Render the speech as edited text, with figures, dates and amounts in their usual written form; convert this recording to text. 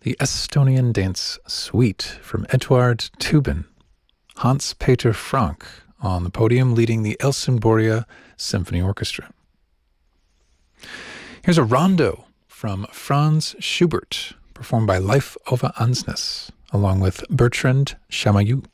the Estonian Dance Suite from Eduard Tubin, Hans-Peter Frank on the podium leading the Elsinboria Symphony Orchestra. Here's a rondo from Franz Schubert, performed by Leif Ove Ansnes, along with Bertrand Chamayou.